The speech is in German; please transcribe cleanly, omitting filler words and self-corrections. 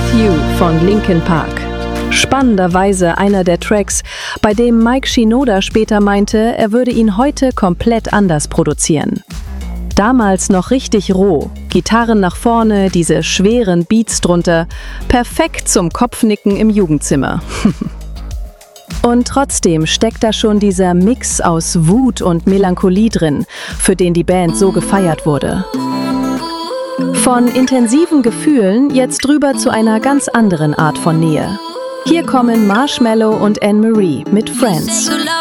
You von Linkin Park. Spannenderweise einer der Tracks, bei dem Mike Shinoda später meinte, er würde ihn heute komplett anders produzieren. Damals noch richtig roh, Gitarren nach vorne, diese schweren Beats drunter, perfekt zum Kopfnicken im Jugendzimmer. Und trotzdem steckt da schon dieser Mix aus Wut und Melancholie drin, für den die Band so gefeiert wurde. Von intensiven Gefühlen jetzt rüber zu einer ganz anderen Art von Nähe. Hier kommen Marshmello und Anne-Marie mit Friends.